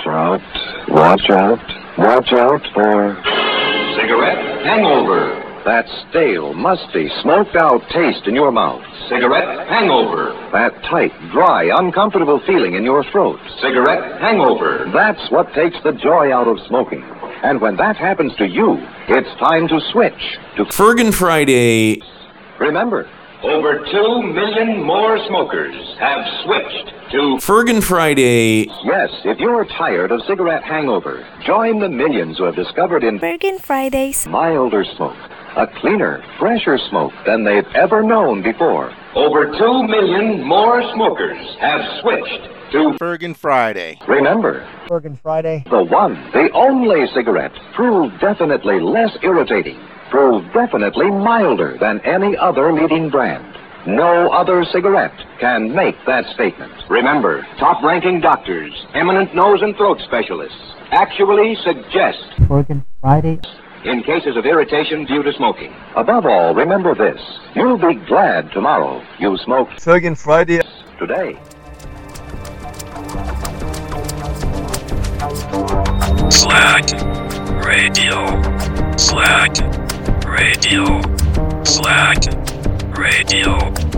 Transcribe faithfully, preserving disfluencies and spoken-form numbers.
out, watch out, watch out for cigarette hangover. that stale, musty, smoked-out taste in your mouth. Cigarette hangover. That tight, dry, uncomfortable feeling in your throat. Cigarette hangover. That's what takes the joy out of smoking. And when that happens to you, it's time to switch to Fergin Friday. Remember, Over two million more smokers have switched to Fergin Friday. yes, if you're tired of cigarette hangover, join the millions who have discovered in Fergin Fridays. milder smoke, a cleaner, fresher smoke than they've ever known before. Over two million more smokers have switched to Fergin Friday. Remember, Fergin Friday. the one, the only cigarette proved definitely less irritating, proved definitely milder than any other leading brand. No other cigarette can make that statement. Remember, top-ranking doctors, eminent nose and throat specialists actually suggest Fergin Friday. in cases of irritation due to smoking. Above all, remember this. You'll be glad tomorrow you smoked Fergin Friday. today. Slack Radio. Slack Radio. Slack Radio.